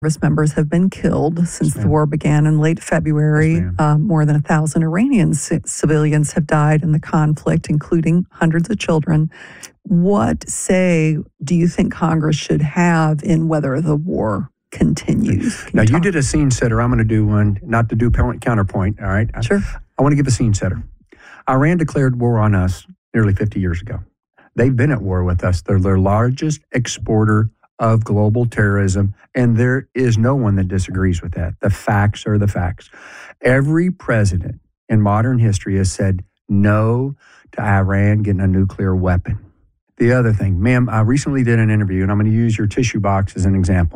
service members have been killed since the war began in late February. More than 1,000 Iranian civilians have died in the conflict, including hundreds of children. What say do you think Congress should have in whether the war continues? Now, you did a scene setter. I'm going to do one, not to do counterpoint, all right? Sure. I want to give a scene setter. Iran declared war on us nearly 50 years ago. They've been at war with us. They're their largest exporter of global terrorism, and there is no one that disagrees with that. The facts are the facts. Every president in modern history has said no to Iran getting a nuclear weapon. The other thing, ma'am, I recently did an interview, and I'm going to use your tissue box as an example.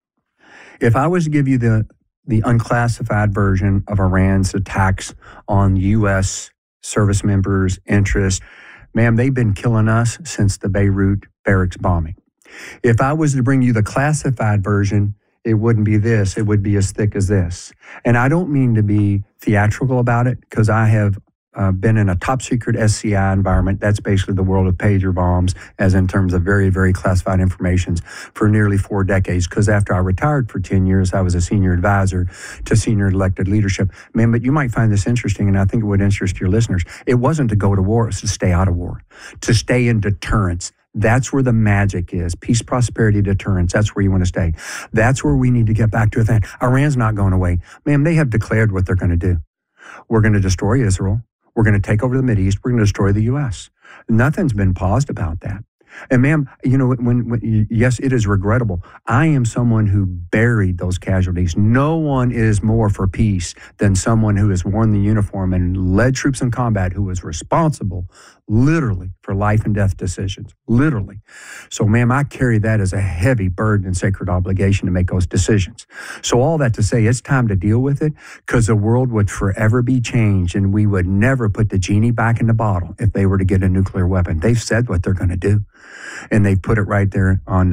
If I was to give you the unclassified version of Iran's attacks on U.S. service members' interests, ma'am, they've been killing us since the Beirut barracks bombing. If I was to bring you the classified version, it wouldn't be this. It would be as thick as this. And I don't mean to be theatrical about it, because I have been in a top secret SCI environment. That's basically the world of pager bombs, as in terms of very, very classified information, for nearly 4 decades. Because after I retired for 10 years, I was a senior advisor to senior elected leadership. Man, but you might find this interesting, and I think it would interest your listeners. It wasn't to go to war, it was to stay out of war, to stay in deterrence. That's where the magic is. Peace, prosperity, deterrence. That's where you want to stay. That's where we need to get back to a thing. Iran's not going away. Ma'am, they have declared what they're going to do. We're going to destroy Israel. We're going to take over the Mideast. We're going to destroy the U.S. Nothing's been paused about that. And ma'am, you know, yes, it is regrettable. I am someone who buried those casualties. No one is more for peace than someone who has worn the uniform and led troops in combat, who was responsible, literally, for life and death decisions, literally. So, ma'am, I carry that as a heavy burden and sacred obligation to make those decisions. So all that to say, it's time to deal with it, because the world would forever be changed, and we would never put the genie back in the bottle if they were to get a nuclear weapon. They've said what they're going to do, and they put it right there on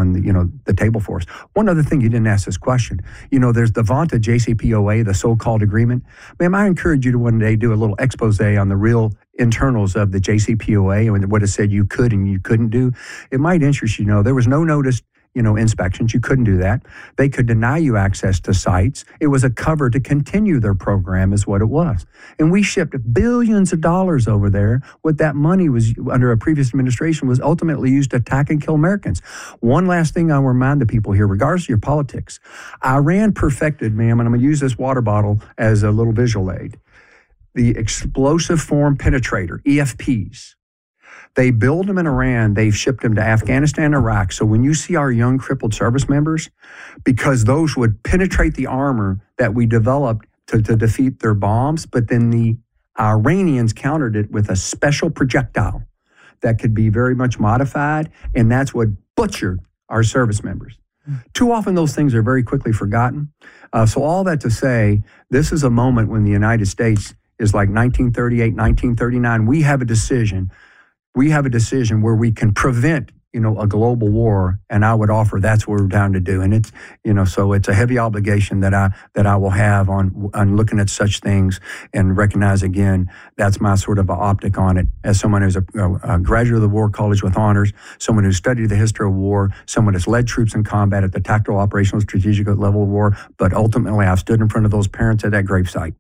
the table for us. One other thing, you didn't ask this question. You know, there's the vaunted JCPOA, the so-called agreement. Ma'am, I encourage you to one day do a little expose on the real internals of the JCPOA and what it said you could and you couldn't do. It might interest you. There was no notice, inspections. You couldn't do that. They could deny you access to sites. It was a cover to continue their program is what it was. And we shipped billions of dollars over there. What that money was, under a previous administration, was ultimately used to attack and kill Americans. One last thing I'll remind the people here, regardless of your politics, Iran perfected, ma'am, and I'm going to use this water bottle as a little visual aid, the explosive form penetrator, EFPs. They build them in Iran. They've shipped them to Afghanistan and Iraq. So when you see our young crippled service members, because those would penetrate the armor that we developed to defeat their bombs, but then the Iranians countered it with a special projectile that could be very much modified, and that's what butchered our service members. Too often those things are very quickly forgotten. So all that to say, this is a moment when the United States is like 1938, 1939. We have a decision. We have a decision where we can prevent, a global war, and I would offer that's what we're down to do. And it's, so it's a heavy obligation that I will have on looking at such things and recognize again, that's my sort of optic on it as someone who's a graduate of the War College with honors, someone who studied the history of war, someone who's led troops in combat at the tactical, operational, strategic level of war. But ultimately, I've stood in front of those parents at that gravesite.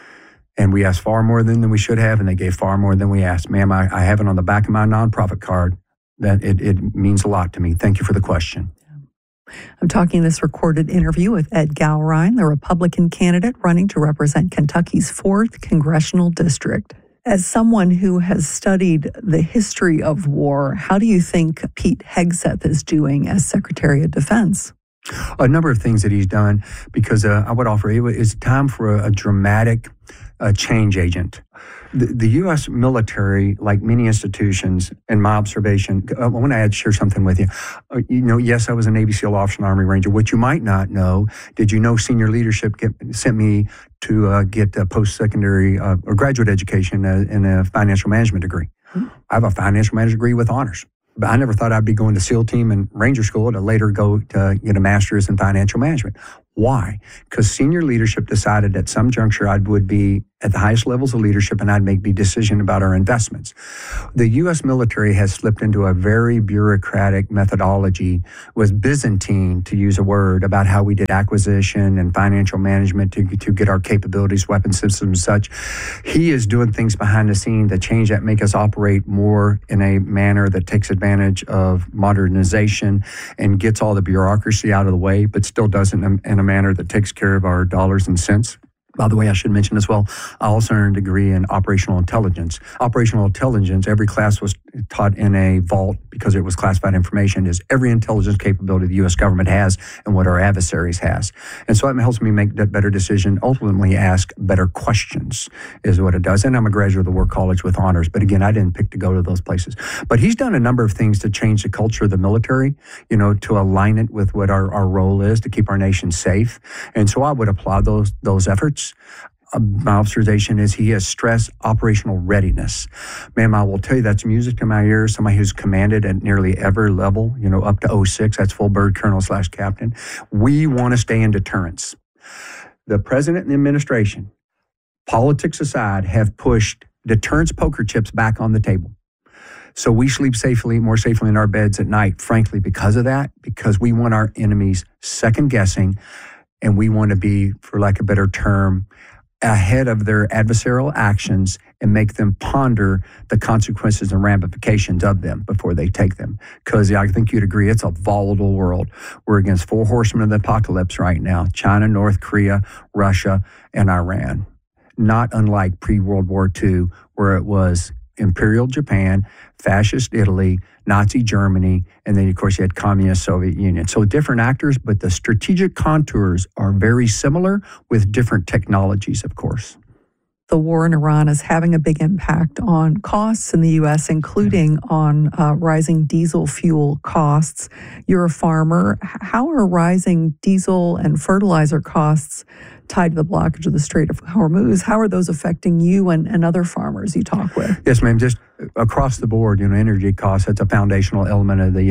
And we asked far more than we should have, and they gave far more than we asked. Ma'am, I have it on the back of my nonprofit card. That it means a lot to me. Thank you for the question. I'm talking this recorded interview with Ed Gowrine, the Republican candidate running to represent Kentucky's 4th Congressional District. As someone who has studied the history of war, how do you think Pete Hegseth is doing as Secretary of Defense? A number of things that he's done, because I would offer it's time for a dramatic change agent. The U.S. military, like many institutions, in my observation, I want to share something with you. Yes, I was a Navy SEAL officer and Army Ranger. What you might not know, did you know senior leadership sent me to get a post-secondary or graduate education in a financial management degree? I have a financial management degree with honors. But I never thought I'd be going to SEAL team and Ranger school to later go to get a master's in financial management. Why? Because senior leadership decided at some juncture I would be at the highest levels of leadership and I'd make the decision about our investments. The U.S. military has slipped into a very bureaucratic methodology, was Byzantine, to use a word, about how we did acquisition and financial management to get our capabilities, weapon systems, such. He is doing things behind the scene that change that, make us operate more in a manner that takes advantage of modernization and gets all the bureaucracy out of the way, but still does it in a manner that takes care of our dollars and cents. By the way, I should mention as well, I also earned a degree in operational intelligence. Operational intelligence, every class was taught in a vault because it was classified information, is every intelligence capability the U.S. government has and what our adversaries has. And so it helps me make that better decision, ultimately ask better questions is what it does. And I'm a graduate of the War College with honors. But again, I didn't pick to go to those places. But he's done a number of things to change the culture of the military, to align it with what our role is to keep our nation safe. And so I would applaud those efforts. My observation is he has stressed operational readiness. Ma'am, I will tell you that's music to my ears. Somebody who's commanded at nearly every level, up to 06, that's full bird colonel/captain. We want to stay in deterrence. The president and the administration, politics aside, have pushed deterrence poker chips back on the table. So we sleep more safely in our beds at night, frankly, because of that, because we want our enemies second guessing, and we want to be, for lack of a better term, ahead of their adversarial actions and make them ponder the consequences and ramifications of them before they take them. Because I think you'd agree it's a volatile world. We're against four horsemen of the apocalypse right now: China, North Korea, Russia, and Iran. Not unlike pre-World War II, where it was Imperial Japan, Fascist Italy, Nazi Germany, and then, of course, you had Communist Soviet Union. So different actors, but the strategic contours are very similar with different technologies, of course. The war in Iran is having a big impact on costs in the U.S., including on rising diesel fuel costs. You're a farmer. How are rising diesel and fertilizer costs tied to the blockage of the Strait of Hormuz? How are those affecting you and other farmers you talk with? Yes, ma'am. Just across the board, energy costs, that's a foundational element of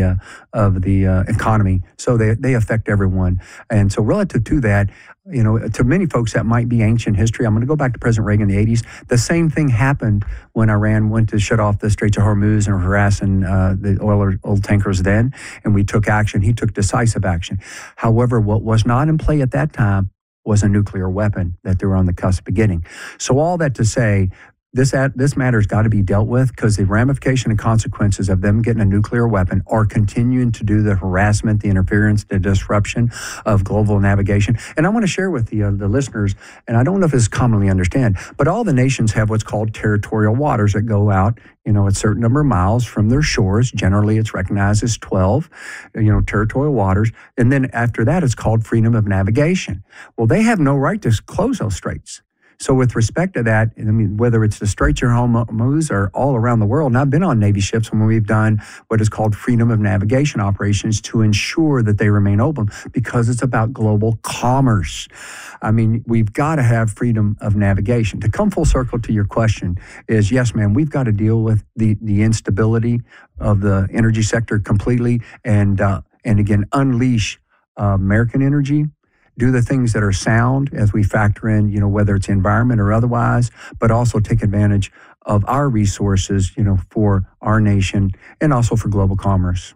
the economy. So they affect everyone. And so relative to that, to many folks that might be ancient history. I'm going to go back to President Reagan in the 80s. The same thing happened when Iran went to shut off the Straits of Hormuz and harassing the oil tankers then, and we took action. He took decisive action. However, what was not in play at that time was a nuclear weapon that they were on the cusp of getting. So all that to say, this matter's got to be dealt with, because the ramification and consequences of them getting a nuclear weapon or continuing to do the harassment, the interference, the disruption of global navigation. And I want to share with the listeners, and I don't know if it's commonly understood, but all the nations have what's called territorial waters that go out, a certain number of miles from their shores. Generally, it's recognized as 12, territorial waters. And then after that, it's called freedom of navigation. Well, they have no right to close those straits. So with respect to that, whether it's the Straits of Hormuz or all around the world, and I've been on Navy ships when we've done what is called freedom of navigation operations to ensure that they remain open, because it's about global commerce. We've got to have freedom of navigation. To come full circle to your question is, yes, ma'am, we've got to deal with the instability of the energy sector completely and again, unleash American energy. Do the things that are sound as we factor in, whether it's environment or otherwise, but also take advantage of our resources, for our nation and also for global commerce.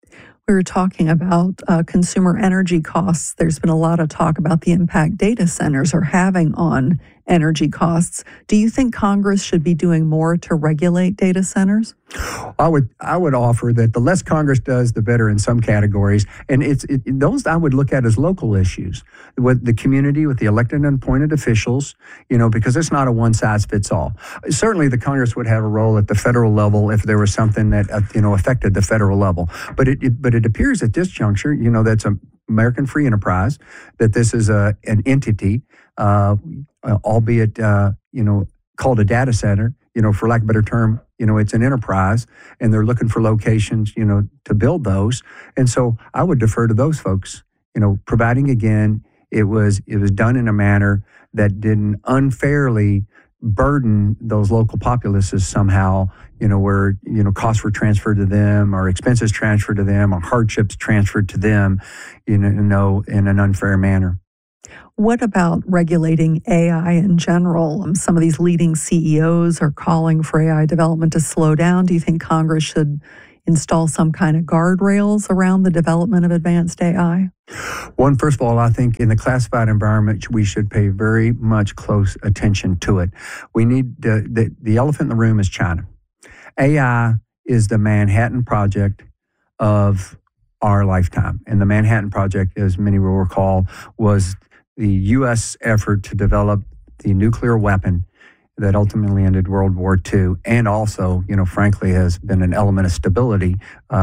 We were talking about consumer energy costs. There's been a lot of talk about the impact data centers are having on energy costs. Do you think Congress should be doing more to regulate data centers? I would offer that the less Congress does, the better in some categories. And those I would look at as local issues with the community, with the elected and appointed officials, because it's not a one-size-fits-all. Certainly the Congress would have a role at the federal level if there was something that, affected the federal level. But it appears at this juncture, that's an American free enterprise, that this is an entity, albeit, called a data center, for lack of a better term, it's an enterprise, and they're looking for locations, to build those. And so I would defer to those folks, providing, again, it was done in a manner that didn't unfairly burden those local populaces somehow, where, costs were transferred to them or expenses transferred to them or hardships transferred to them, in an unfair manner. What about regulating AI in general? Some of these leading CEOs are calling for AI development to slow down. Do you think Congress should install some kind of guardrails around the development of advanced AI? One, first of all, I think in the classified environment, we should pay very much close attention to it. We need the elephant in the room is China. AI is the Manhattan Project of our lifetime. And the Manhattan Project, as many will recall, was the U.S. effort to develop the nuclear weapon that ultimately ended World War II, and also, frankly, has been an element of stability,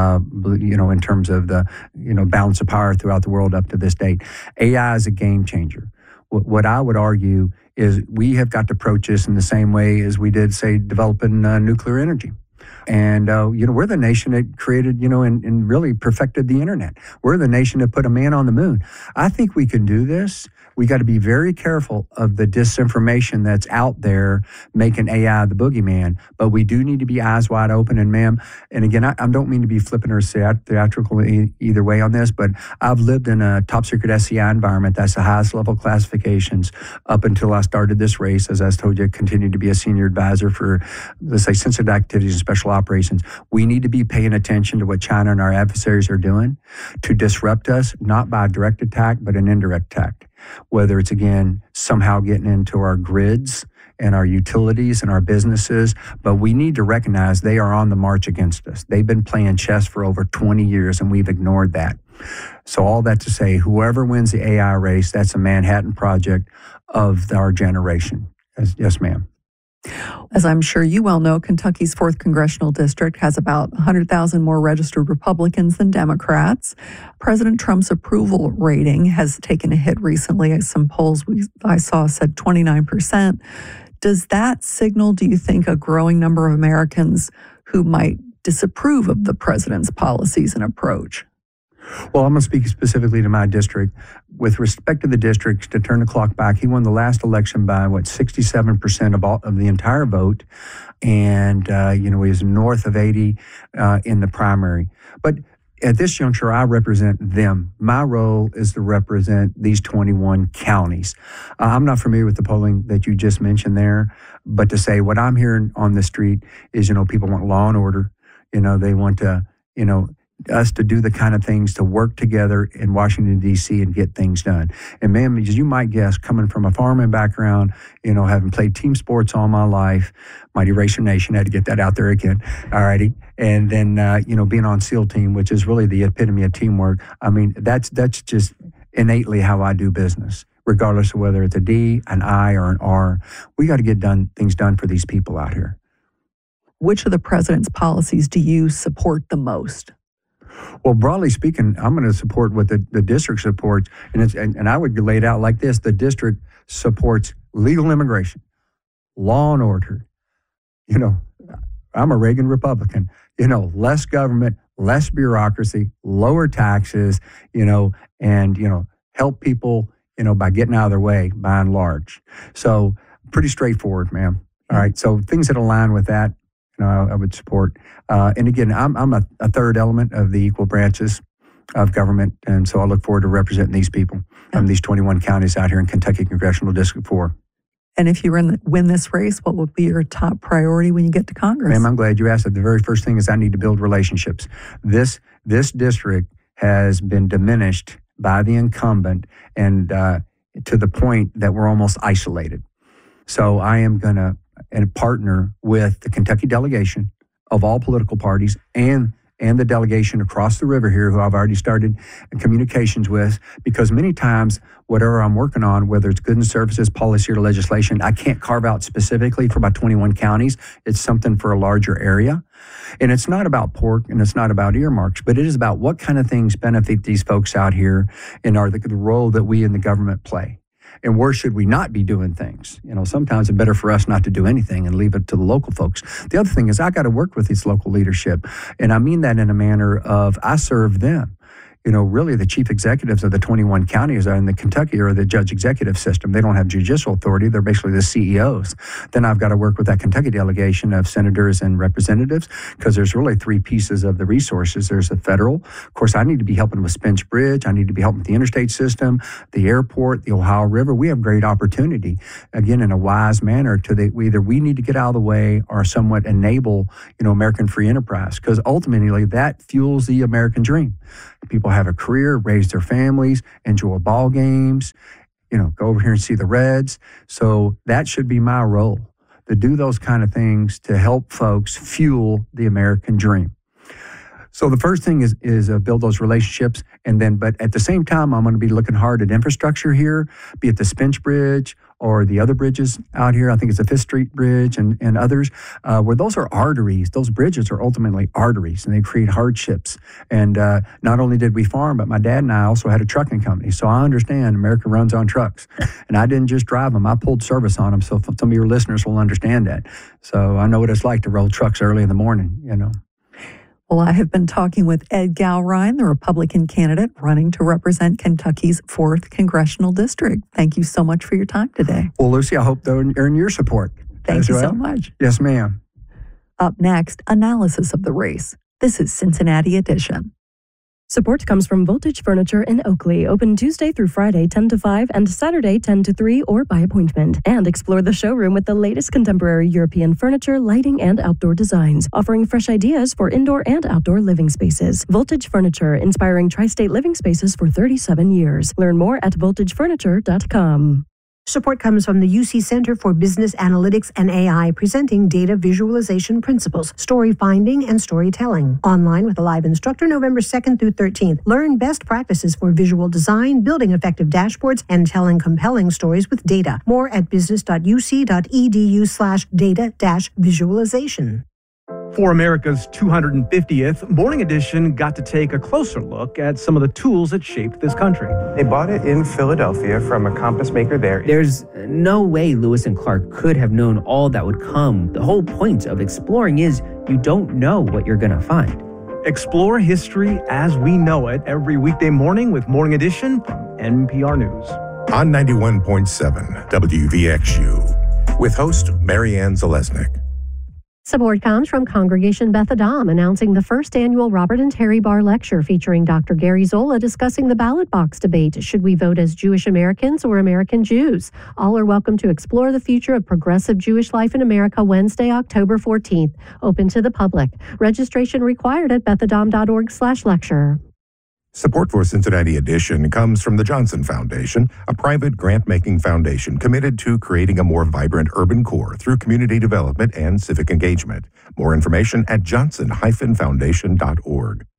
in terms of the, balance of power throughout the world up to this date. AI is a game changer. What I would argue is we have got to approach this in the same way as we did, say, developing nuclear energy. And, we're the nation that created, and really perfected the internet. We're the nation that put a man on the moon. I think we can do this. We got to be very careful of the disinformation that's out there making AI the boogeyman. But we do need to be eyes wide open. And ma'am, and again, I don't mean to be flippant or theatrical either way on this, but I've lived in a top secret SCI environment. That's the highest level classifications up until I started this race. As I told you, continued to be a senior advisor for, let's say, sensitive activities and special operations. We need to be paying attention to what China and our adversaries are doing to disrupt us, not by direct attack, but an indirect attack. Whether it's, again, somehow getting into our grids and our utilities and our businesses, but we need to recognize they are on the march against us. They've been playing chess for over 20 years, and we've ignored that. So all that to say, whoever wins the AI race, that's a Manhattan Project of our generation. Yes, ma'am. As I'm sure you well know, Kentucky's 4th Congressional District has about 100,000 more registered Republicans than Democrats. President Trump's approval rating has taken a hit recently. Some polls I saw said 29%. Does that signal, do you think, a growing number of Americans who might disapprove of the president's policies and approach? Well, I'm going to speak specifically to my district. With respect to the districts, to turn the clock back, he won the last election by, 67% of the entire vote. And, he was north of 80 in the primary. But at this juncture, I represent them. My role is to represent these 21 counties. I'm not familiar with the polling that you just mentioned there, but to say what I'm hearing on the street is, people want law and order. They want to, us to do the kind of things to work together in Washington, D.C. and get things done. And ma'am, as you might guess, coming from a farming background, having played team sports all my life, Mighty Racer Nation, had to get that out there again, all righty. And then, being on SEAL team, which is really the epitome of teamwork. I mean, that's just innately how I do business, regardless of whether it's a D, an I, or an R. We got to get things done for these people out here. Which of the president's policies do you support the most? Well, broadly speaking, I'm going to support what the district supports, and I would lay it out like this. The district supports legal immigration, law and order. I'm a Reagan Republican. Less government, less bureaucracy, lower taxes, and, help people, by getting out of their way, by and large. So pretty straightforward, ma'am. All right. So things that align with that, I would support. And again, I'm a third element of the equal branches of government. And so I look forward to representing these people from these 21 counties out here in Kentucky Congressional District 4. And if you win this race, what will be your top priority when you get to Congress? Ma'am, I'm glad you asked that. The very first thing is I need to build relationships. This district has been diminished by the incumbent and to the point that we're almost isolated. So I am going to partner with the Kentucky delegation of all political parties and the delegation across the river here, who I've already started communications with, because many times whatever I'm working on, whether it's goods and services, policy, or legislation, I can't carve out specifically for my 21 counties. It's something for a larger area. And it's not about pork and it's not about earmarks, but it is about what kind of things benefit these folks out here and are the role that we in the government play. And where should we not be doing things? Sometimes it's better for us not to do anything and leave it to the local folks. The other thing is I got to work with this local leadership. And I mean that in a manner of I serve them. really the chief executives of the 21 counties in the Kentucky are the judge executive system. They don't have judicial authority. They're basically the CEOs. Then I've got to work with that Kentucky delegation of senators and representatives because there's really three pieces of the resources. There's the federal. Of course, I need to be helping with Spence Bridge. I need to be helping with the interstate system, the airport, the Ohio River. We have great opportunity, again, in a wise manner either we need to get out of the way or somewhat enable, American free enterprise, because ultimately that fuels the American dream. People have a career, raise their families, enjoy ball games, go over here and see the Reds. So that should be my role, to do those kind of things to help folks fuel the American dream. So the first thing is build those relationships, but at the same time, I'm going to be looking hard at infrastructure here, be it the Spence Bridge or the other bridges out here. I think it's the Fifth Street Bridge and others, where those are arteries. Those bridges are ultimately arteries, and they create hardships. And not only did we farm, but my dad and I also had a trucking company. So I understand America runs on trucks. And I didn't just drive them. I pulled service on them. So some of your listeners will understand that. So I know what it's like to roll trucks early in the morning, Well, I have been talking with Ed Gallrein, the Republican candidate running to represent Kentucky's 4th Congressional District. Thank you so much for your time today. Well, Lucy, I hope they'll earn your support. Thank you so much. Yes, ma'am. Up next, analysis of the race. This is Cincinnati Edition. Support comes from Voltage Furniture in Oakley, open Tuesday through Friday 10 to 5 and Saturday 10 to 3 or by appointment. And explore the showroom with the latest contemporary European furniture, lighting, and outdoor designs, offering fresh ideas for indoor and outdoor living spaces. Voltage Furniture, inspiring tri-state living spaces for 37 years. Learn more at voltagefurniture.com. Support comes from the UC Center for Business Analytics and AI, presenting data visualization principles, story finding, and storytelling. Online with a live instructor November 2nd through 13th. Learn best practices for visual design, building effective dashboards, and telling compelling stories with data. More at business.uc.edu/data-visualization. For America's 250th, Morning Edition got to take a closer look at some of the tools that shaped this country. They bought it in Philadelphia from a compass maker there. There's no way Lewis and Clark could have known all that would come. The whole point of exploring is you don't know what you're going to find. Explore history as we know it every weekday morning with Morning Edition from NPR News. On 91.7 WVXU with host Marianne Zalesnik. Support comes from Congregation Beth Adam, announcing the first annual Robert and Terry Barr Lecture featuring Dr. Gary Zola discussing the ballot box debate. Should we vote as Jewish Americans or American Jews? All are welcome to explore the future of progressive Jewish life in America Wednesday, October 14th. Open to the public. Registration required at bethadam.org/lecture. Support for Cincinnati Edition comes from the Johnson Foundation, a private grant-making foundation committed to creating a more vibrant urban core through community development and civic engagement. More information at johnson-foundation.org.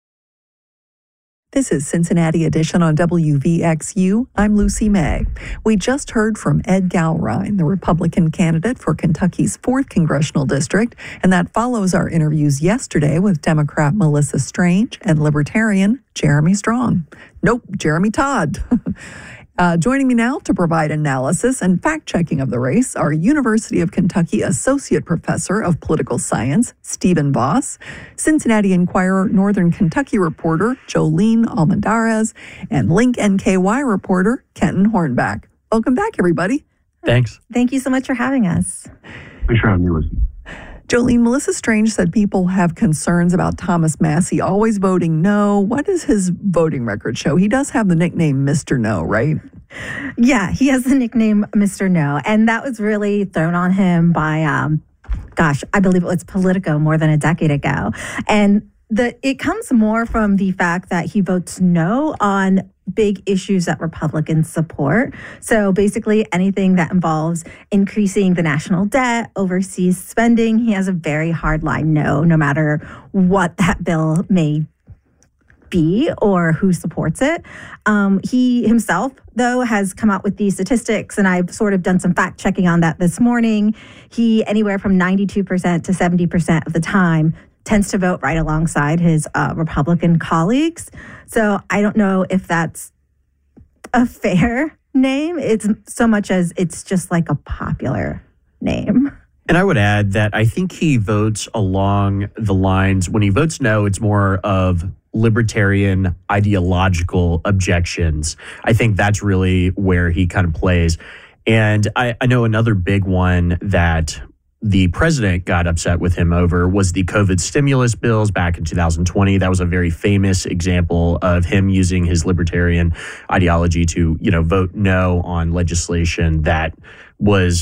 This is Cincinnati Edition on WVXU. I'm Lucy May. We just heard from Ed Gallrein, the Republican candidate for Kentucky's 4th Congressional District, and that follows our interviews yesterday with Democrat Melissa Strange and Libertarian Jeremy Strong. Nope, Jeremy Todd. Joining me now to provide analysis and fact-checking of the race are University of Kentucky Associate Professor of Political Science, Stephen Voss, Cincinnati Enquirer Northern Kentucky reporter, Jolene Almendarez, and Link NKY reporter, Kenton Hornback. Welcome back, everybody. Thanks. Thank you so much for having us. Thanks for having me, Lucy. Jolene, Melissa Strange said people have concerns about Thomas Massie always voting no. What does his voting record show? He does have the nickname Mr. No, right? Yeah, he has the nickname Mr. No. And that was really thrown on him by, I believe it was Politico more than a decade ago. And it comes more from the fact that he votes no on big issues that Republicans support. So basically anything that involves increasing the national debt, overseas spending, he has a very hard line no matter what that bill may be or who supports it. He himself, though, has come out with these statistics, and I've sort of done some fact checking on that this morning. He, anywhere from 92% to 70% of the time, tends to vote right alongside his Republican colleagues. So I don't know if that's a fair name. It's so much as it's just like a popular name. And I would add that I think he votes along the lines, when he votes no, it's more of libertarian ideological objections. I think that's really where he kind of plays. And I know another big one that the president got upset with him over was the COVID stimulus bills back in 2020. That was a very famous example of him using his libertarian ideology to, vote no on legislation that was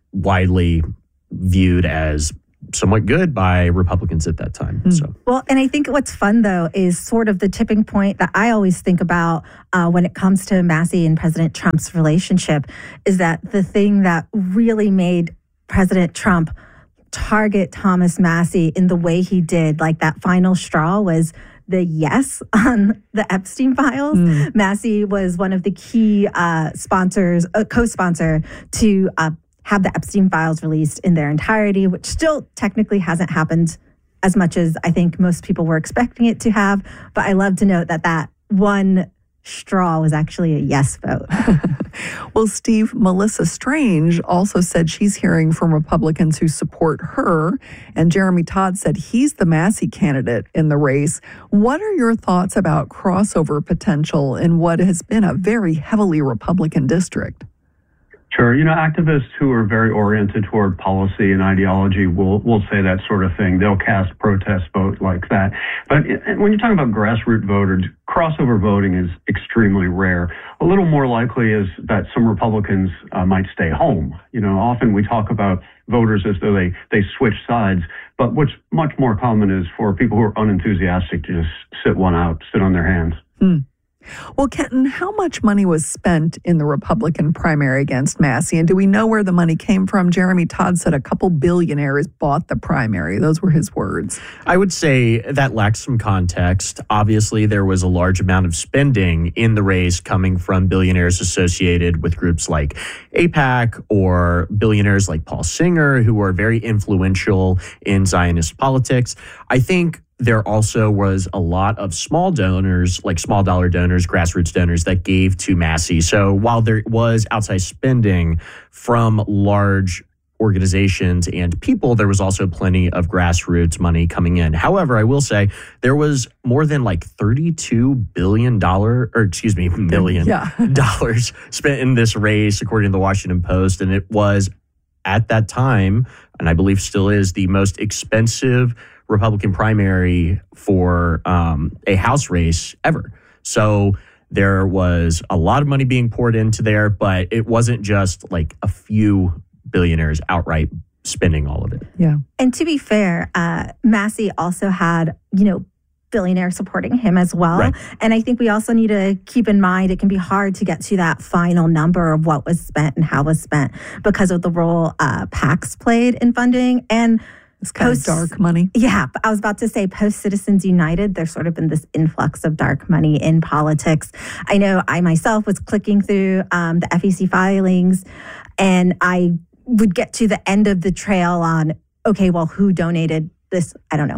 widely viewed as somewhat good by Republicans at that time. So, well, and I think what's fun, though, is sort of the tipping point that I always think about when it comes to Massey and President Trump's relationship is that the thing that really made President Trump target Thomas Massey in the way he did, like that final straw was the yes on the Epstein files. Massey was one of the key sponsors, co-sponsor to have the Epstein files released in their entirety, which still technically hasn't happened as much as I think most people were expecting it to have. But I love to note that one straw was actually a yes vote. Well, Steve, Melissa Strange also said she's hearing from Republicans who support her, and Jeremy Todd said he's the Massey candidate in the race. What are your thoughts about crossover potential in what has been a very heavily Republican district? Sure. Activists who are very oriented toward policy and ideology will say that sort of thing. They'll cast protest vote like that. But when you're talking about grassroots voters, crossover voting is extremely rare. A little more likely is that some Republicans might stay home. Often we talk about voters as though they switch sides. But what's much more common is for people who are unenthusiastic to just sit on their hands. Well, Kenton, how much money was spent in the Republican primary against Massey? And do we know where the money came from? Jeremy Todd said a couple billionaires bought the primary. Those were his words. I would say that lacks some context. Obviously, there was a large amount of spending in the race coming from billionaires associated with groups like AIPAC or billionaires like Paul Singer, who are very influential in Zionist politics. I think there also was a lot of small donors, like small dollar donors, grassroots donors that gave to Massey. So while there was outside spending from large organizations and people, there was also plenty of grassroots money coming in. However, I will say there was more than like $32 million dollars spent in this race, according to the Washington Post. And it was at that time, and I believe still is, the most expensive Republican primary for a House race ever. So there was a lot of money being poured into there, but it wasn't just like a few billionaires outright spending all of it. Yeah. And to be fair, Massey also had, billionaires supporting him as well. Right. And I think we also need to keep in mind it can be hard to get to that final number of what was spent and how was spent because of the role PACs played in funding. And it's kind of dark money. Yeah, but I was about to say post Citizens United, there's sort of been this influx of dark money in politics. I know I myself was clicking through the FEC filings, and I would get to the end of the trail on, okay, well, who donated this,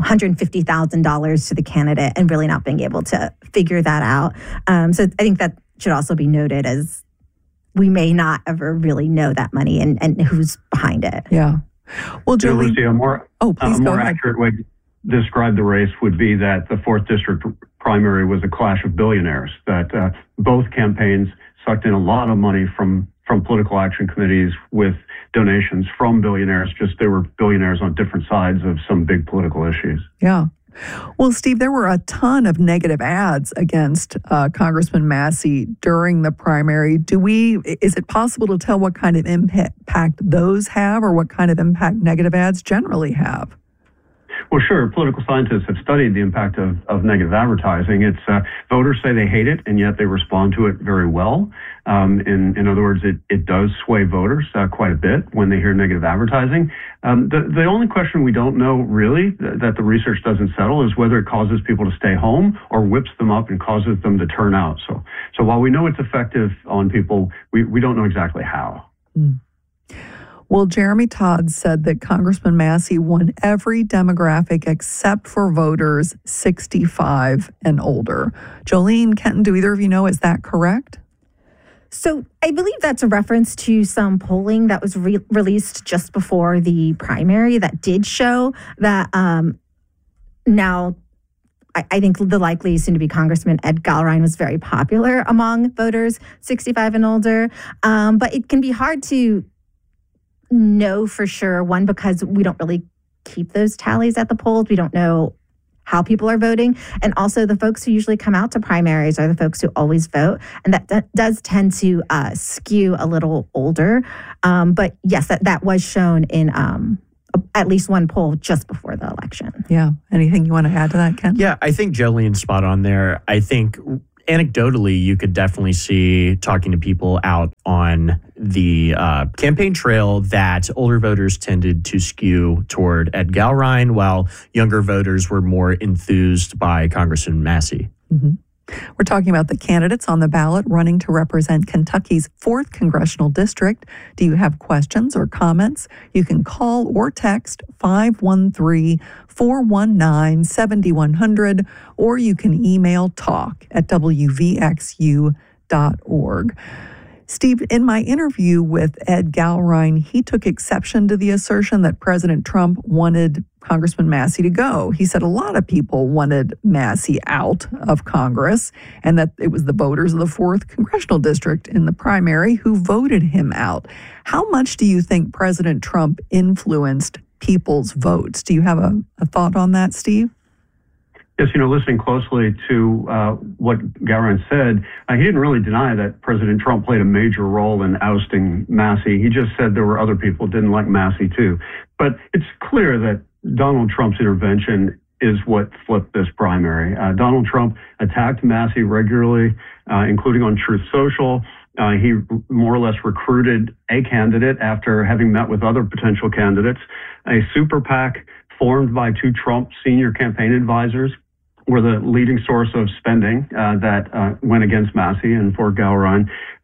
$150,000 to the candidate, and really not being able to figure that out. So I think that should also be noted, as we may not ever really know that money and who's behind it. Yeah. Well, Julie, Lucy, a more accurate way to describe the race would be that the 4th District primary was a clash of billionaires, that both campaigns sucked in a lot of money from political action committees with donations from billionaires, just they were billionaires on different sides of some big political issues. Yeah. Well, Steve, there were a ton of negative ads against Congressman Massey during the primary. Is it possible to tell what kind of impact those have, or what kind of impact negative ads generally have? Well, sure. Political scientists have studied the impact of negative advertising. It's voters say they hate it, and yet they respond to it very well. In other words, it does sway voters quite a bit when they hear negative advertising. The only question we don't know really that the research doesn't settle is whether it causes people to stay home or whips them up and causes them to turn out. So while we know it's effective on people, we don't know exactly how. Well, Jeremy Todd said that Congressman Massey won every demographic except for voters 65 and older. Jolene, Kenton, do either of you know, is that correct? So I believe that's a reference to some polling that was released just before the primary that did show that now I think the likely soon-to-be Congressman Ed Gallrein was very popular among voters 65 and older. But it can be hard to know for sure, one, because we don't really keep those tallies at the polls. We don't know how people are voting. And also the folks who usually come out to primaries are the folks who always vote. And that does tend to skew a little older. But yes, that was shown in at least one poll just before the election. Yeah. Anything you want to add to that, Ken? Yeah, I think Jollene's spot on there. I think anecdotally, you could definitely see, talking to people out on the campaign trail, that older voters tended to skew toward Ed Gallrein, while younger voters were more enthused by Congressman Massey. Mm-hmm. We're talking about the candidates on the ballot running to represent Kentucky's 4th Congressional District. Do you have questions or comments? You can call or text 513-419-7100, or you can email talk@wvxu.org. Steve, in my interview with Ed Gallrein, he took exception to the assertion that President Trump wanted Congressman Massey to go. He said a lot of people wanted Massey out of Congress, and that it was the voters of the 4th Congressional District in the primary who voted him out. How much do you think President Trump influenced people's votes? Do you have a thought on that, Steve? Yes, listening closely to what Gallrein said, he didn't really deny that President Trump played a major role in ousting Massey. He just said there were other people who didn't like Massey too. But it's clear that Donald Trump's intervention is what flipped this primary. Donald Trump attacked Massey regularly, including on Truth Social. He more or less recruited a candidate after having met with other potential candidates. A super PAC formed by 2 Trump senior campaign advisors were the leading source of spending that went against Massey and for Gallrein.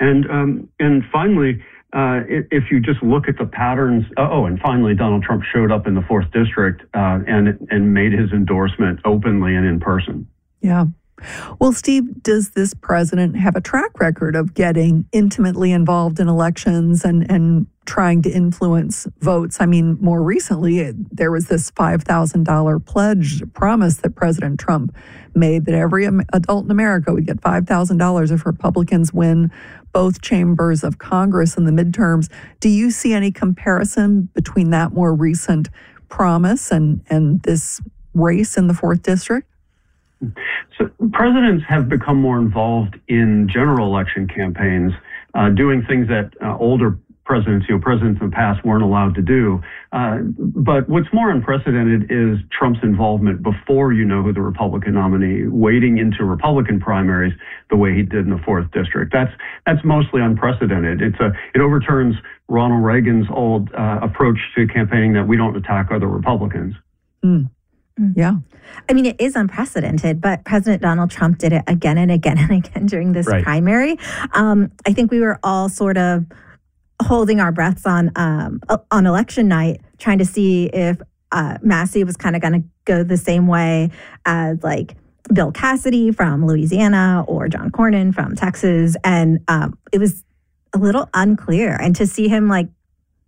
And finally, if you just look at the patterns, and finally, Donald Trump showed up in the 4th District and made his endorsement openly and in person. Yeah. Well, Steve, does this president have a track record of getting intimately involved in elections and trying to influence votes? I mean, more recently, there was this $5,000 pledge promise that President Trump made that every adult in America would get $5,000 if Republicans win both chambers of Congress in the midterms. Do you see any comparison between that more recent promise and this race in the 4th District? So presidents have become more involved in general election campaigns, doing things that older presidents, presidents in the past weren't allowed to do. But what's more unprecedented is Trump's involvement before you know who the Republican nominee, wading into Republican primaries the way he did in the 4th District. That's mostly unprecedented. It overturns Ronald Reagan's old approach to campaigning that we don't attack other Republicans. Mm. Yeah. I mean, it is unprecedented, but President Donald Trump did it again and again and again during this primary. I think we were all sort of holding our breaths on election night, trying to see if Massey was kind of going to go the same way as like Bill Cassidy from Louisiana or John Cornyn from Texas. And it was a little unclear. And to see him like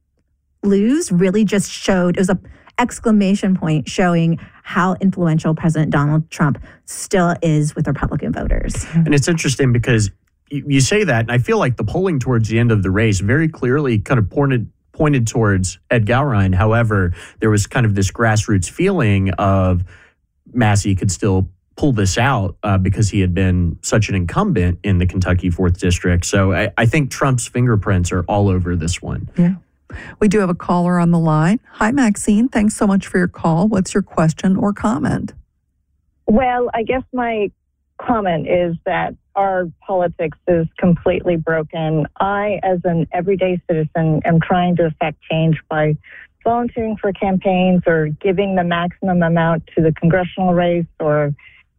lose really just showed, it was a exclamation point showing how influential President Donald Trump still is with Republican voters. And it's interesting because you say that, and I feel like the polling towards the end of the race very clearly kind of pointed towards Ed Gallrein. However, there was kind of this grassroots feeling of Massey could still pull this out because he had been such an incumbent in the Kentucky 4th District. So I think Trump's fingerprints are all over this one. Yeah. We do have a caller on the line. Hi, Maxine. Thanks so much for your call. What's your question or comment? Well, I guess my comment is that our politics is completely broken. I, as an everyday citizen, am trying to affect change by volunteering for campaigns or giving the maximum amount to the congressional race or,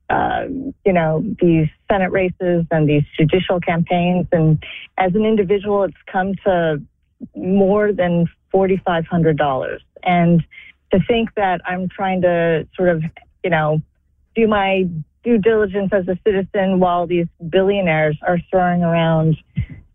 these Senate races and these judicial campaigns. And as an individual, it's come to more than $4,500. And to think that I'm trying to sort of, do my due diligence as a citizen while these billionaires are throwing around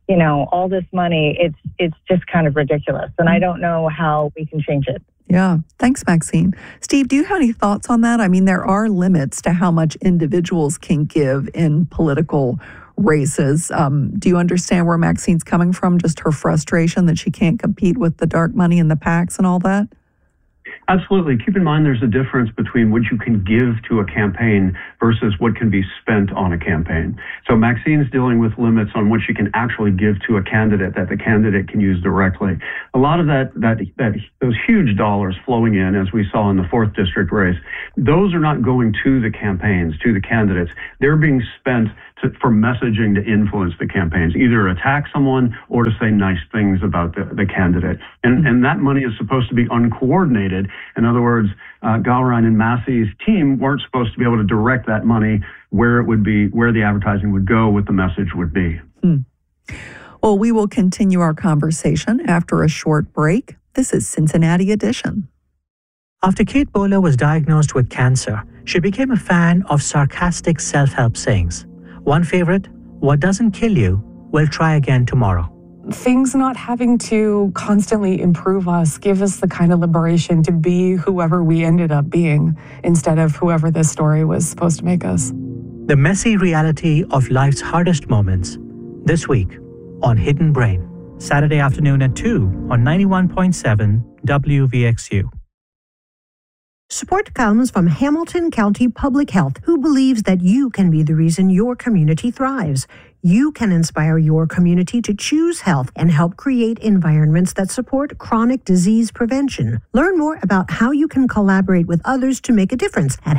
all this money, it's just kind of ridiculous. And I don't know how we can change it. Yeah. Thanks, Maxine. Steve, do you have any thoughts on that? I mean, there are limits to how much individuals can give in political races. Do you understand where Maxine's coming from? Just her frustration that she can't compete with the dark money and the PACs and all that? Absolutely. Keep in mind there's a difference between what you can give to a campaign versus what can be spent on a campaign. So Maxine's dealing with limits on what she can actually give to a candidate that the candidate can use directly. A lot of those huge dollars flowing in, as we saw in the 4th district race, those are not going to the campaigns, to the candidates. They're being spent for messaging to influence the campaigns, either attack someone or to say nice things about the candidate. And that money is supposed to be uncoordinated. In other words, Gowron and Massey's team weren't supposed to be able to direct that money where it would be, where the advertising would go, what the message would be. Well, we will continue our conversation after a short break. This is Cincinnati Edition. After Kate Bowler was diagnosed with cancer, she became a fan of sarcastic self-help sayings. One favorite, "What doesn't kill you will try again tomorrow." Things not having to constantly improve us give us the kind of liberation to be whoever we ended up being instead of whoever this story was supposed to make us. The messy reality of life's hardest moments. This week on Hidden Brain. Saturday afternoon at 2 on 91.7 WVXU. Support comes from Hamilton County Public Health, who believes that you can be the reason your community thrives. You can inspire your community to choose health and help create environments that support chronic disease prevention. Learn more about how you can collaborate with others to make a difference at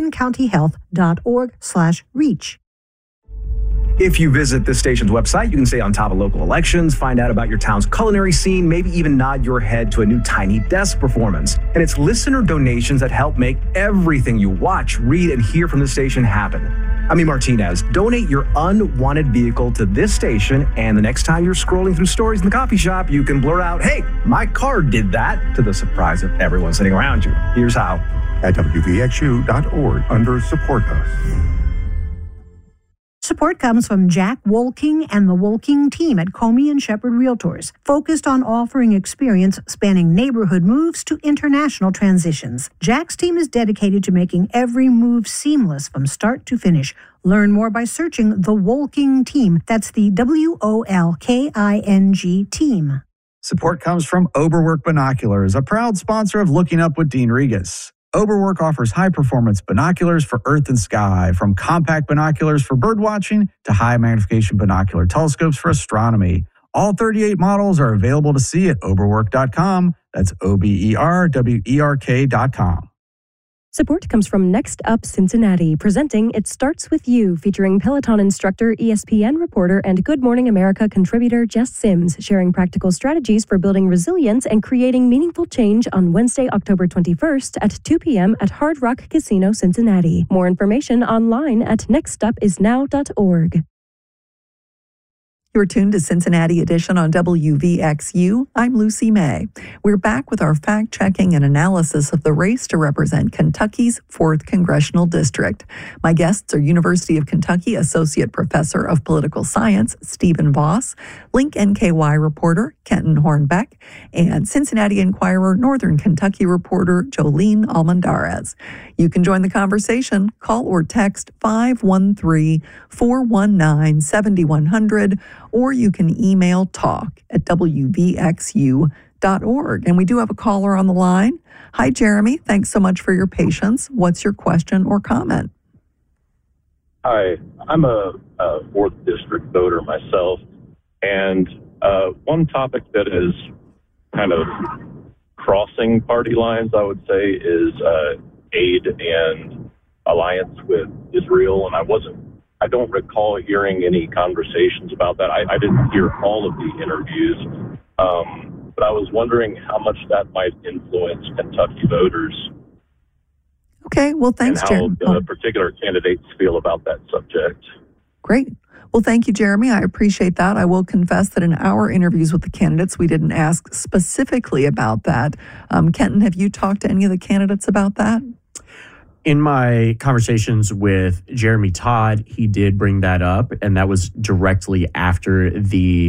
hamiltoncountyhealth.org/reach. If you visit this station's website, you can stay on top of local elections, find out about your town's culinary scene, maybe even nod your head to a new Tiny Desk performance. And it's listener donations that help make everything you watch, read, and hear from the station happen. I'm E. Martinez. Donate your unwanted vehicle to this station, and the next time you're scrolling through stories in the coffee shop, you can blurt out, "Hey, my car did that," to the surprise of everyone sitting around you. Here's how. At WVXU.org under Support Us. Support comes from Jack Wolking and the Wolking team at Comey and Shepherd Realtors, focused on offering experience spanning neighborhood moves to international transitions. Jack's team is dedicated to making every move seamless from start to finish. Learn more by searching the Wolking team. That's the WOLKING team. Support comes from Oberwerk Binoculars, a proud sponsor of Looking Up with Dean Regas. Oberwerk offers high-performance binoculars for earth and sky, from compact binoculars for birdwatching to high-magnification binocular telescopes for astronomy. All 38 models are available to see at oberwerk.com. That's OBERWERK.com. Support comes from Next Up Cincinnati, presenting It Starts With You, featuring Peloton instructor, ESPN reporter, and Good Morning America contributor Jess Sims, sharing practical strategies for building resilience and creating meaningful change on Wednesday, October 21st at 2 p.m. at Hard Rock Casino, Cincinnati. More information online at nextupisnow.org. You're tuned to Cincinnati Edition on WVXU. I'm Lucy May. We're back with our fact-checking and analysis of the race to represent Kentucky's 4th Congressional District. My guests are University of Kentucky Associate Professor of Political Science, Stephen Voss, Link NKY reporter, Kenton Hornbeck, and Cincinnati Enquirer Northern Kentucky reporter, Jolene Almendarez. You can join the conversation. Call or text 513-419-7100, or you can email talk@wvxu.org. And we do have a caller on the line. Hi, Jeremy. Thanks so much for your patience. What's your question or comment? Hi, I'm a 4th district voter myself, and one topic that is kind of crossing party lines, I would say, is aid and alliance with Israel, and I don't recall hearing any conversations about that. I didn't hear all of the interviews, but I was wondering how much that might influence Kentucky voters. Okay, well, thanks, Jeremy. And how the particular candidates feel about that subject. Great. Well, thank you, Jeremy. I appreciate that. I will confess that in our interviews with the candidates, we didn't ask specifically about that. Kenton, have you talked to any of the candidates about that? In my conversations with Jeremy Todd, he did bring that up, and that was directly after the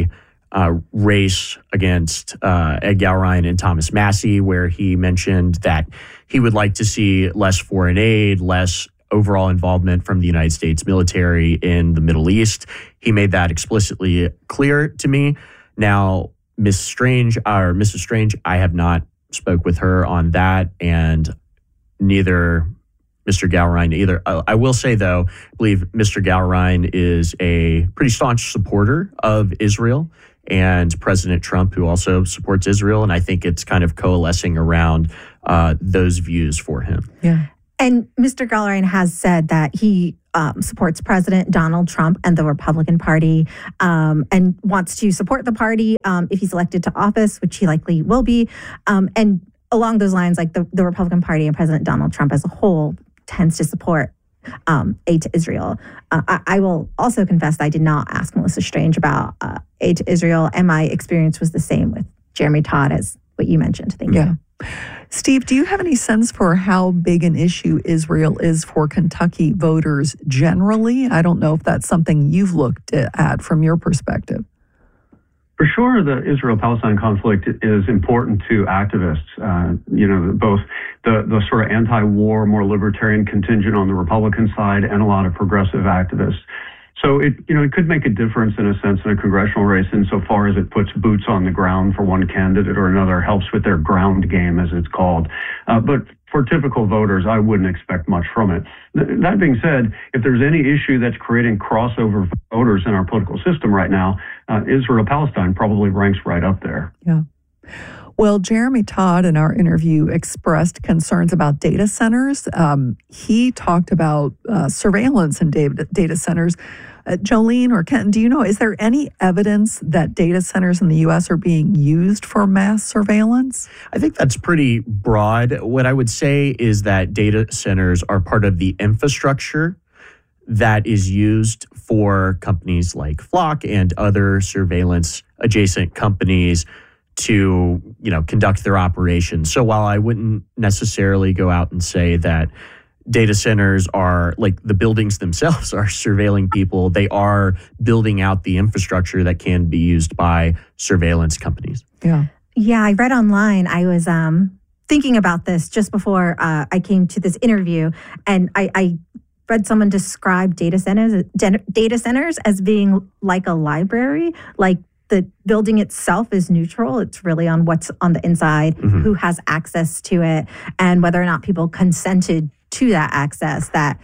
race against Ed Gowrine and Thomas Massie, where he mentioned that he would like to see less foreign aid, less overall involvement from the United States military in the Middle East. He made that explicitly clear to me. Now, Mrs. Strange, I have not spoke with her on that, and neither Mr. Gowrine either. I will say, though, I believe Mr. Gowrine is a pretty staunch supporter of Israel and President Trump, who also supports Israel. And I think it's kind of coalescing around those views for him. Yeah. And Mr. Gowrine has said that he supports President Donald Trump and the Republican Party and wants to support the party if he's elected to office, which he likely will be. And along those lines, like the Republican Party and President Donald Trump as a whole tends to support aid to Israel. I will also confess that I did not ask Melissa Strange about aid to Israel, and my experience was the same with Jeremy Todd as what you mentioned. Thank you. Steve, do you have any sense for how big an issue Israel is for Kentucky voters generally? I don't know if that's something you've looked at from your perspective. For sure, the Israel-Palestine conflict is important to activists. Both the sort of anti-war, more libertarian contingent on the Republican side and a lot of progressive activists. So it could make a difference in a sense in a congressional race insofar as it puts boots on the ground for one candidate or another, helps with their ground game, as it's called. But for typical voters, I wouldn't expect much from it. That being said, if there's any issue that's creating crossover voters in our political system right now, Israel-Palestine probably ranks right up there. Yeah. Well, Jeremy Todd in our interview expressed concerns about data centers. He talked about surveillance in data centers. Jolene or Kenton, do you know, is there any evidence that data centers in the U.S. are being used for mass surveillance? I think that's pretty broad. What I would say is that data centers are part of the infrastructure that is used for companies like Flock and other surveillance adjacent companies to, conduct their operations. So while I wouldn't necessarily go out and say that data centers are like the buildings themselves are surveilling people, they are building out the infrastructure that can be used by surveillance companies. Yeah. Yeah, I read online. I was thinking about this just before I came to this interview, and I read someone describe data centers as being like a library, like the building itself is neutral. It's really on what's on the inside, who has access to it, and whether or not people consented to that access that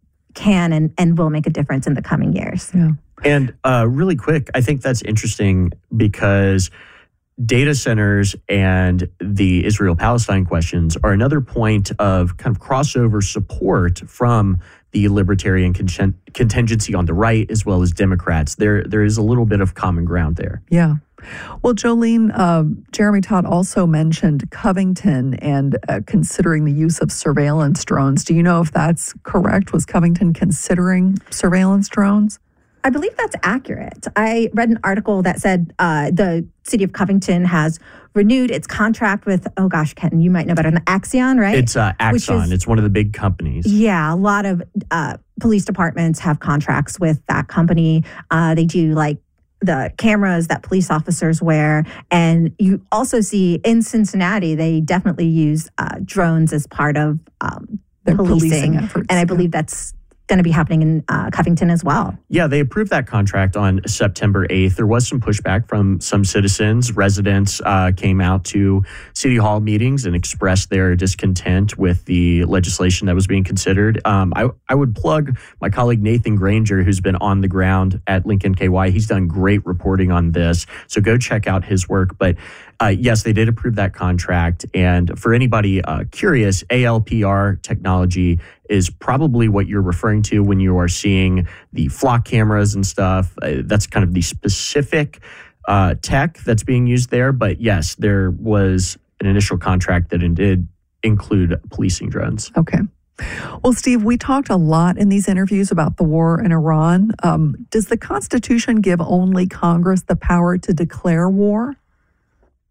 can and will make a difference in the coming years. Yeah. And really quick, I think that's interesting because data centers and the Israel-Palestine questions are another point of kind of crossover support from the libertarian contingency on the right as well as Democrats. There is a little bit of common ground there. Yeah. Well, Jolene, Jeremy Todd also mentioned Covington and considering the use of surveillance drones. Do you know if that's correct? Was Covington considering surveillance drones? I believe that's accurate. I read an article that said the city of Covington has renewed its contract with, Kenton, you might know better than Axion, right? It's Axon. It's one of the big companies. Yeah, a lot of police departments have contracts with that company. They do like the cameras that police officers wear. And you also see in Cincinnati, they definitely use drones as part of their policing efforts. And I believe that's going to be happening in Covington as well. Yeah, they approved that contract on September 8th. There was some pushback from some citizens. Residents came out to City Hall meetings and expressed their discontent with the legislation that was being considered. I would plug my colleague Nathan Granger, who's been on the ground at Lincoln KY. He's done great reporting on this, so go check out his work. But yes, they did approve that contract. And for anybody curious, ALPR technology is probably what you're referring to when you are seeing the Flock cameras and stuff. That's kind of the specific tech that's being used there. But yes, there was an initial contract that did include policing drones. Okay. Well, Steve, we talked a lot in these interviews about the war in Iran. Does the Constitution give only Congress the power to declare war?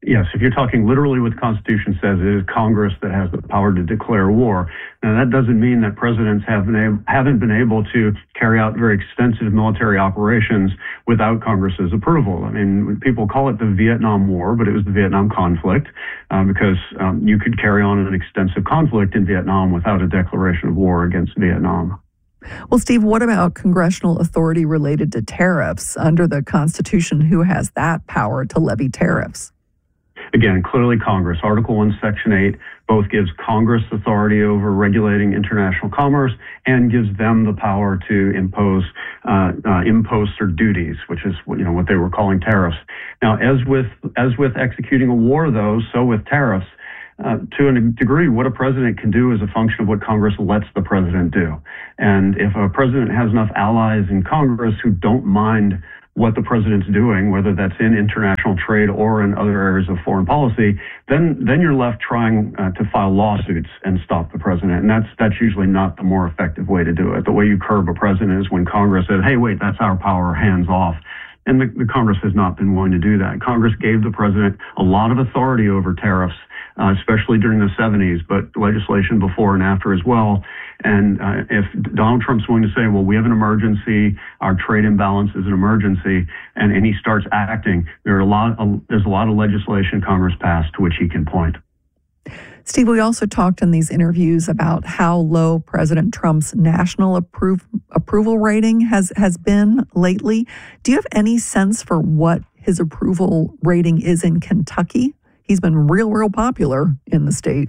Yes, if you're talking literally what the Constitution says, it is Congress that has the power to declare war. Now, that doesn't mean that presidents haven't been able to carry out very extensive military operations without Congress's approval. I mean, people call it the Vietnam War, but it was the Vietnam conflict because you could carry on an extensive conflict in Vietnam without a declaration of war against Vietnam. Well, Steve, what about congressional authority related to tariffs? Under the Constitution, who has that power to levy tariffs? Again, clearly Congress. Article 1, Section 8 both gives Congress authority over regulating international commerce and gives them the power to impose imposts or duties, which is what they were calling tariffs. Now, as with executing a war, though, so with tariffs. To a degree, what a president can do is a function of what Congress lets the president do. And if a president has enough allies in Congress who don't mind what the president's doing, whether that's in international trade or in other areas of foreign policy, then you're left trying to file lawsuits and stop the president. And that's usually not the more effective way to do it. The way you curb a president is when Congress says, hey, wait, that's our power, hands off. And the Congress has not been willing to do that. Congress gave the president a lot of authority over tariffs, especially during the 70s, but legislation before and after as well. And if Donald Trump's willing to say, well, we have an emergency, our trade imbalance is an emergency, and he starts acting, there's a lot of legislation Congress passed to which he can point. Steve, we also talked in these interviews about how low President Trump's national approval rating has been lately. Do you have any sense for what his approval rating is in Kentucky? He's been real popular in the state.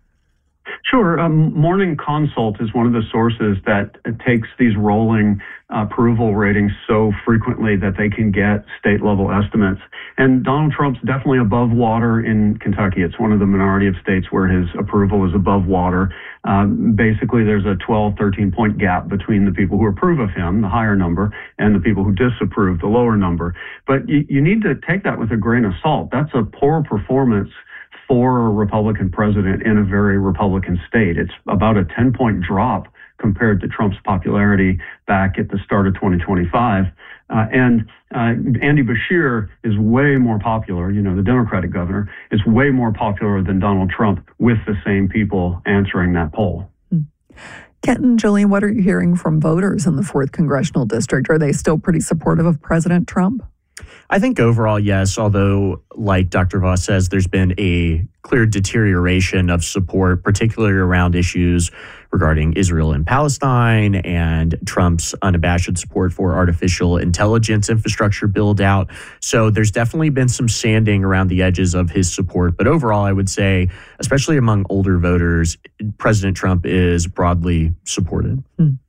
Sure. Morning Consult is one of the sources that takes these rolling approval ratings so frequently that they can get state-level estimates. And Donald Trump's definitely above water in Kentucky. It's one of the minority of states where his approval is above water. Basically, there's a 12, 13-point gap between the people who approve of him, the higher number, and the people who disapprove, the lower number. But you need to take that with a grain of salt. That's a poor performance for a Republican president in a very Republican state. It's about a 10-point drop compared to Trump's popularity back at the start of 2025. And Andy Beshear is way more popular, the Democratic governor, is way more popular than Donald Trump with the same people answering that poll. Kenton, Jillian, what are you hearing from voters in the 4th Congressional District? Are they still pretty supportive of President Trump? I think overall, yes, although like Dr. Voss says, there's been a clear deterioration of support, particularly around issues regarding Israel and Palestine and Trump's unabashed support for artificial intelligence infrastructure build out. So there's definitely been some sanding around the edges of his support. But overall, I would say, especially among older voters, President Trump is broadly supported.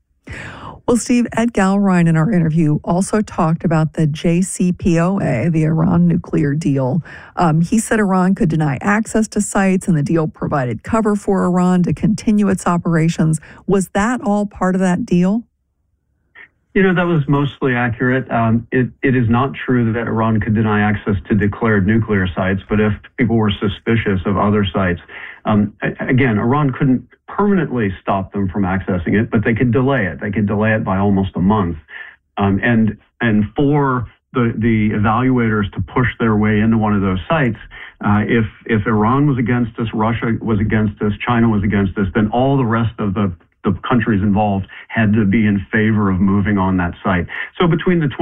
Well, Steve, Ed Gallrein in our interview also talked about the JCPOA, the Iran nuclear deal. He said Iran could deny access to sites and the deal provided cover for Iran to continue its operations. Was that all part of that deal? That was mostly accurate. It is not true that Iran could deny access to declared nuclear sites, but if people were suspicious of other sites, again, Iran couldn't permanently stop them from accessing it, but they could delay it. They could delay it by almost a month. And for the evaluators to push their way into one of those sites, if Iran was against us, Russia was against us, China was against us, then all the rest of the countries involved had to be in favor of moving on that site. So between the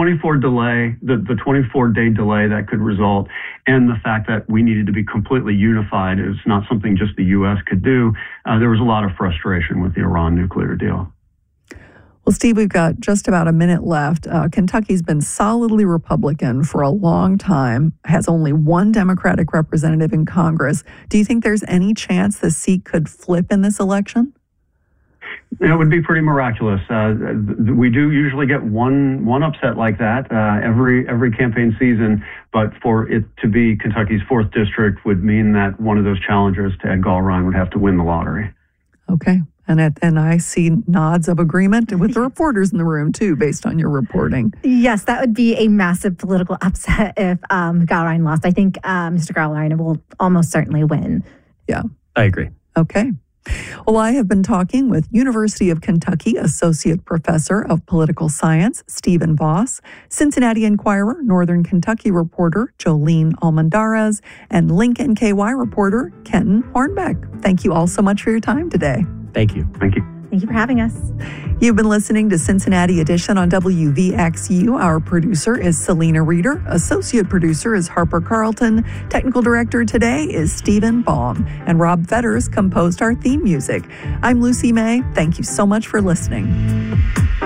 24-day delay that could result and the fact that we needed to be completely unified, it's not something just the U.S. could do, there was a lot of frustration with the Iran nuclear deal. Well, Steve, we've got just about a minute left. Kentucky's been solidly Republican for a long time, has only one Democratic representative in Congress. Do you think there's any chance the seat could flip in this election? It would be pretty miraculous. We do usually get one upset like that every campaign season, but for it to be Kentucky's 4th district would mean that one of those challengers to Ed Gallrein would have to win the lottery. Okay. And I see nods of agreement with the reporters in the room, too, based on your reporting. Yes, that would be a massive political upset if Gallrein lost. I think Mr. Gallrein will almost certainly win. Yeah. I agree. Okay. Well, I have been talking with University of Kentucky Associate Professor of Political Science, Stephen Voss, Cincinnati Enquirer, Northern Kentucky reporter, Jolene Almendarez, and Link NKY reporter, Kenton Hornbeck. Thank you all so much for your time today. Thank you. Thank you. Thank you for having us. You've been listening to Cincinnati Edition on WVXU. Our producer is Selena Reeder. Associate producer is Harper Carlton. Technical director today is Stephen Baum. And Rob Fetters composed our theme music. I'm Lucy May. Thank you so much for listening.